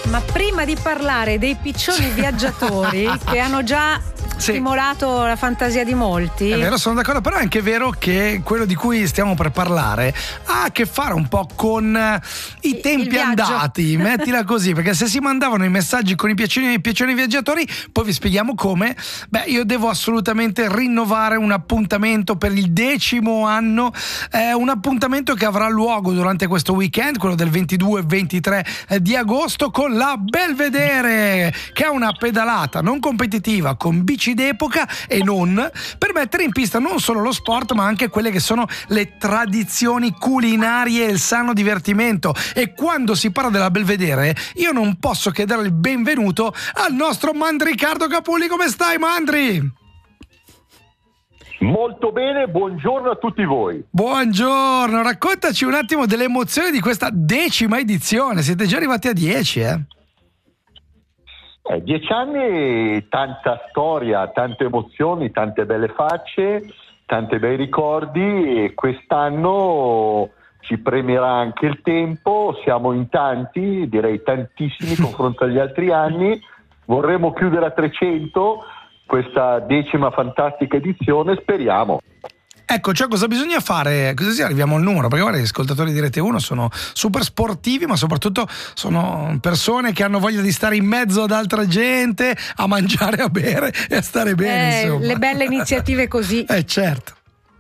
Ma prima di parlare dei piccioni viaggiatori che hanno già stimolato la fantasia di molti. È vero, sono d'accordo, però è anche vero che quello di cui stiamo per parlare ha a che fare un po' con i tempi andati, mettila così, perché se si mandavano i messaggi con i piccioni viaggiatori, poi vi spieghiamo come. Io devo assolutamente rinnovare un appuntamento per il 10° anno, un appuntamento che avrà luogo durante questo weekend, quello del 22 e 23 di agosto, con la Belvedere, che è una pedalata non competitiva con bici d'epoca e non, per mettere in pista non solo lo sport ma anche quelle che sono le tradizioni culinarie e il sano divertimento. E quando si parla della Belvedere io non posso che dare il benvenuto al nostro Mandricardo Capulli. Come stai, Mandri? Molto bene, buongiorno a tutti voi. Buongiorno, raccontaci un attimo delle emozioni di questa 10ª edizione. Siete già arrivati a 10, 10 anni, tanta storia, tante emozioni, tante belle facce, tanti bei ricordi, e quest'anno ci premierà anche il tempo. Siamo in tanti, direi tantissimi confronto agli altri anni. Vorremmo chiudere a 300 questa 10ª fantastica edizione, speriamo. Ecco, cioè cosa bisogna fare? Così arriviamo al numero, perché guarda, gli ascoltatori di Rete 1 sono super sportivi, ma soprattutto sono persone che hanno voglia di stare in mezzo ad altra gente, a mangiare, a bere e a stare bene, insomma. Le belle iniziative così. Certo.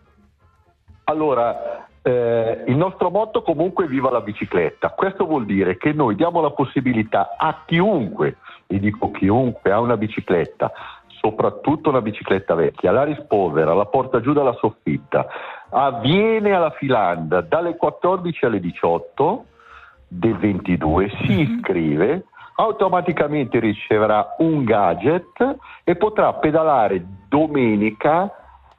Allora, il nostro motto comunque è viva la bicicletta. Questo vuol dire che noi diamo la possibilità a chiunque, e dico chiunque ha una bicicletta, soprattutto una bicicletta vecchia, la rispolvera, la porta giù dalla soffitta, avviene alla Filanda dalle 14 alle 18 del 22, si iscrive, automaticamente riceverà un gadget e potrà pedalare domenica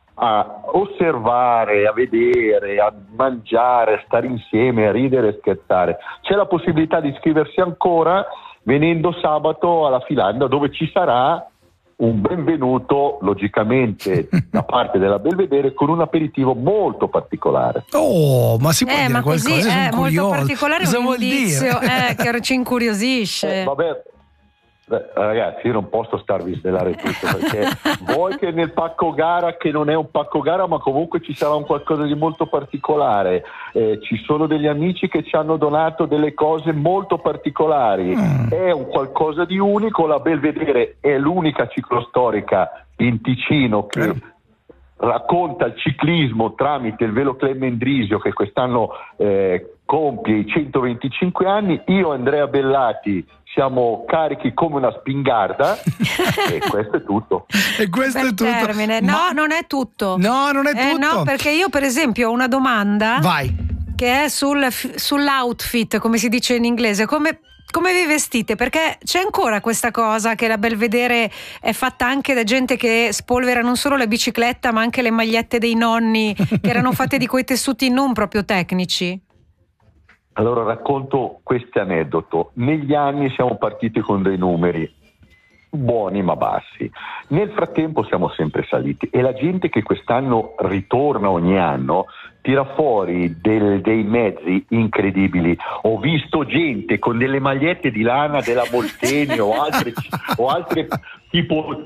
a osservare, a vedere, a mangiare, a stare insieme, a ridere e scherzare. C'è la possibilità di iscriversi ancora venendo sabato alla Filanda, dove ci sarà un benvenuto, logicamente, da parte della Belvedere, con un aperitivo molto particolare. Oh, ma si può dire ma qualcosa? così è molto particolare, cosa un vuol indizio dire? che ci incuriosisce. Vabbè, ragazzi, io non posso starvi a svelare tutto, perché voi che nel pacco gara, che non è un pacco gara, ma comunque ci sarà un qualcosa di molto particolare, ci sono degli amici che ci hanno donato delle cose molto particolari, è un qualcosa di unico. La Belvedere è l'unica ciclostorica in Ticino che racconta il ciclismo tramite il Velo Club Mendrisio, che quest'anno compie i 125 anni. Io e Andrea Bellati siamo carichi come una spingarda e questo è tutto. E questo è tutto. Termine. No, non è tutto. No, non è tutto. No, perché io per esempio ho una domanda. Vai. Che è sull'outfit, come si dice in inglese. Come vi vestite? Perché c'è ancora questa cosa che la Belvedere è fatta anche da gente che spolvera non solo la bicicletta ma anche le magliette dei nonni che erano fatte di quei tessuti non proprio tecnici. Allora racconto questo aneddoto. Negli anni siamo partiti con dei numeri buoni ma bassi. Nel frattempo siamo sempre saliti e la gente che quest'anno ritorna ogni anno tira fuori dei mezzi incredibili. Ho visto gente con delle magliette di lana della Molteni o altre tipo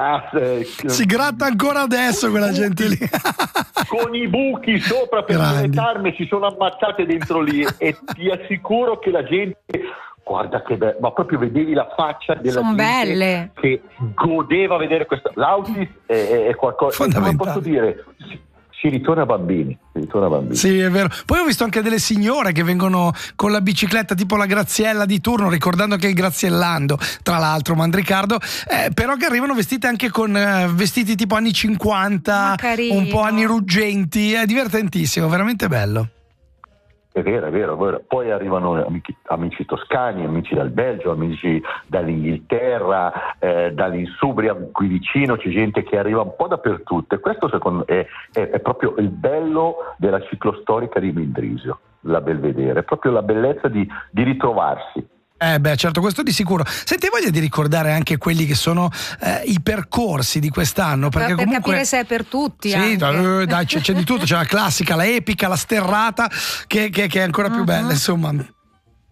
si gratta ancora adesso quella gente lì con i buchi sopra per le tarme, si sono ammazzate dentro lì e ti assicuro che la gente, guarda che bello, ma proprio vedevi la faccia della gente belle, che godeva a vedere questo. L'outfit è qualcosa, come posso dire, si ritorna bambini. Sì, è vero. Poi ho visto anche delle signore che vengono con la bicicletta tipo la Graziella di turno, ricordando che è il Graziellando, tra l'altro, Mandricardo, però che arrivano vestite anche con vestiti tipo anni 50, un po' anni ruggenti, è divertentissimo, veramente bello. È vero. Poi arrivano amici toscani, amici dal Belgio, amici dall'Inghilterra, dall'Insubria qui vicino, c'è gente che arriva un po' dappertutto e questo secondo me è proprio il bello della ciclostorica di Mendrisio, la Belvedere, è proprio la bellezza di ritrovarsi. Certo, questo di sicuro. Senti, voglia di ricordare anche quelli che sono i percorsi di quest'anno, perché per comunque capire se è per tutti. Sì, dai, c'è di tutto, c'è la classica, la epica, la sterrata che è ancora più bella, insomma.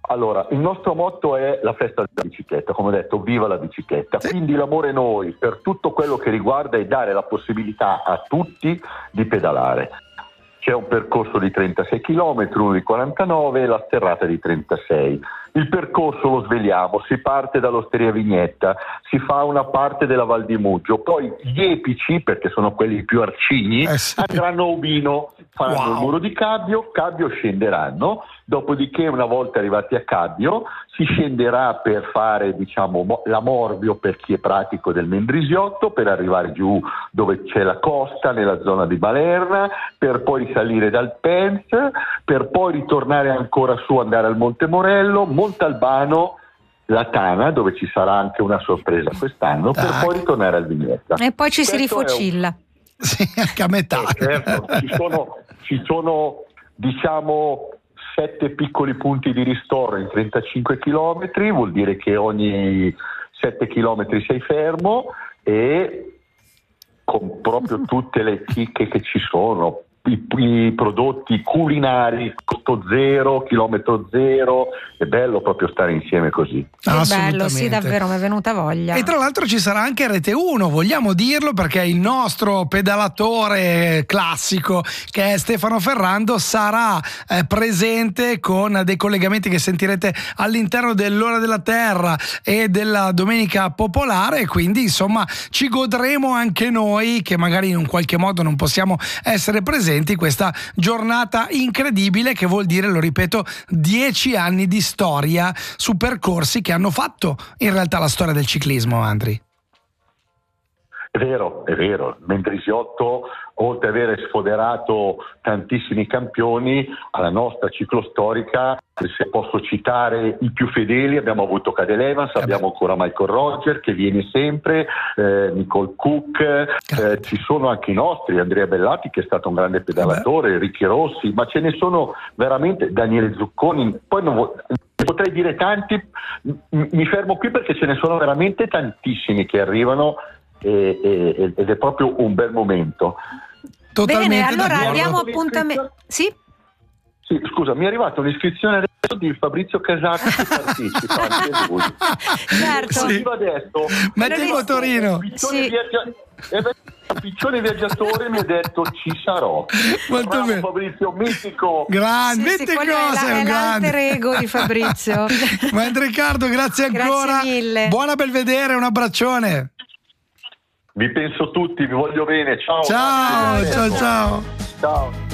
Allora, il nostro motto è la festa della bicicletta, come ho detto, viva la bicicletta. Sì. Quindi l'amore noi per tutto quello che riguarda è dare la possibilità a tutti di pedalare. C'è un percorso di 36 km, uno di 49 e la sterrata di 36. Il percorso lo sveliamo, si parte dall'Osteria Vignetta, si fa una parte della Val di Muggio, poi gli epici, perché sono quelli più arcigni, sì. andranno a Ubino, faranno Wow. il muro di Cabbio scenderanno, dopodiché una volta arrivati a Cabbio si scenderà per fare la Morbio per chi è pratico del Mendrisiotto, per arrivare giù dove c'è la costa nella zona di Balerna, per poi risalire dal Penz, per poi ritornare ancora su, andare al Monte Morello, Montalbano, la Tana, dove ci sarà anche una sorpresa quest'anno, per poi ritornare al Vignetta. E poi ci si Questo rifocilla. Sì, anche a metà. Certo, ci sono 7 piccoli punti di ristoro in 35 km, vuol dire che ogni 7 km sei fermo e con proprio tutte le chicche che ci sono, i prodotti culinari, costo zero, chilometro zero, è bello proprio stare insieme così. Che bello, sì, davvero, mi è venuta voglia. E tra l'altro ci sarà anche Rete 1, vogliamo dirlo, perché il nostro pedalatore classico, che è Stefano Ferrando, sarà presente con dei collegamenti che sentirete all'interno dell'Ora della Terra e della Domenica Popolare, quindi insomma ci godremo anche noi, che magari in un qualche modo non possiamo essere presenti, questa giornata incredibile che vuol dire, lo ripeto, 10 anni di storia su percorsi che hanno fatto in realtà la storia del ciclismo, Andri. È vero, il Mendrisiotto, oltre ad avere sfoderato tantissimi campioni, alla nostra ciclostorica, se posso citare i più fedeli, abbiamo avuto Cadel Evans, abbiamo ancora Michael Roger che viene sempre, Nicole Cook, ci sono anche i nostri, Andrea Bellati che è stato un grande pedalatore, Ricky Rossi, ma ce ne sono veramente, Daniele Zucconi, poi potrei dire tanti, mi fermo qui perché ce ne sono veramente tantissimi che arrivano ed è proprio un bel momento. Totalmente. Bene, allora d'accordo. abbiamo appuntamento. Sì? Sì, scusa, mi è arrivata un'iscrizione adesso di Fabrizio Casati che partecipa anche lui. Certo. Sì. Arriva adesso. Metti il motorino. Sì. Piccione viaggiatore mi ha detto ci sarò. Molto Bravo, bene. Fabrizio, mitico. Grande, Sì, quello è l'alter ego di Fabrizio. Mentre Riccardo, grazie ancora. Grazie mille. Buona Belvedere, un abbraccione. Vi penso tutti, vi voglio bene. Ciao. Ciao, Grazie. ciao, ciao. Ciao.